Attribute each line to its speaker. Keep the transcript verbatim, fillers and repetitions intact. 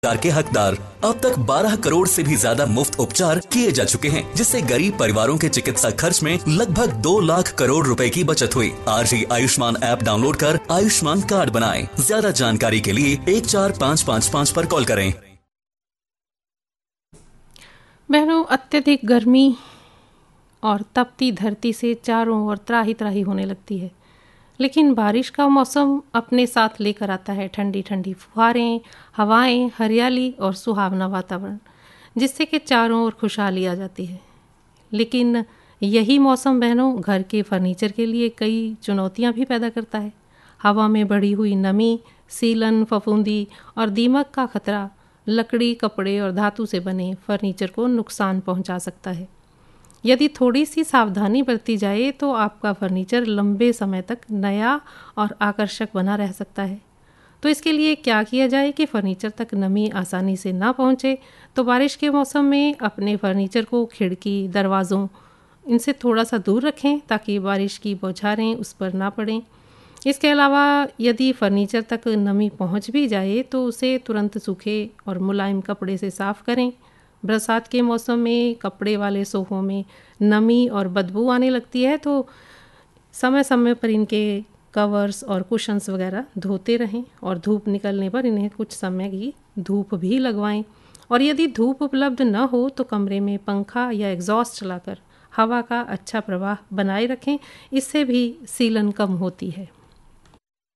Speaker 1: उपचार के हकदार। अब तक बारह करोड़ से भी ज्यादा मुफ्त उपचार किए जा चुके हैं, जिससे गरीब परिवारों के चिकित्सा खर्च में लगभग दो लाख करोड़ रुपए की बचत हुई। आज ही आयुष्मान ऐप डाउनलोड कर आयुष्मान कार्ड बनाएं। ज्यादा जानकारी के लिए एक चार पाँच पाँच पाँच पर कॉल करें।
Speaker 2: बहनों, अत्यधिक गर्मी और तपती धरती से चारों ओर त्राही त्राही होने लगती है, लेकिन बारिश का मौसम अपने साथ लेकर आता है ठंडी ठंडी फुहारें, हवाएं, हरियाली और सुहावना वातावरण, जिससे कि चारों ओर खुशहाली आ जाती है। लेकिन यही मौसम बहनों घर के फर्नीचर के लिए कई चुनौतियां भी पैदा करता है। हवा में बढ़ी हुई नमी, सीलन, फफूंदी और दीमक का खतरा लकड़ी, कपड़े और धातु से बने फर्नीचर को नुकसान पहुंचा सकता है। यदि थोड़ी सी सावधानी बरती जाए तो आपका फर्नीचर लंबे समय तक नया और आकर्षक बना रह सकता है। तो इसके लिए क्या किया जाए कि फर्नीचर तक नमी आसानी से ना पहुंचे? तो बारिश के मौसम में अपने फर्नीचर को खिड़की, दरवाज़ों इनसे थोड़ा सा दूर रखें ताकि बारिश की बौछारें उस पर ना पड़ें। इसके अलावा यदि फर्नीचर तक नमी पहुंच भी जाए तो उसे तुरंत सूखे और मुलायम कपड़े से साफ़ करें। बरसात के मौसम में कपड़े वाले सोफ़ों में नमी और बदबू आने लगती है, तो समय समय पर इनके कवर्स और कुशन्स वगैरह धोते रहें और धूप निकलने पर इन्हें कुछ समय की धूप भी लगवाएं। और यदि धूप उपलब्ध न हो तो कमरे में पंखा या एग्जॉस्ट चलाकर हवा का अच्छा प्रवाह बनाए रखें, इससे भी सीलन कम होती है।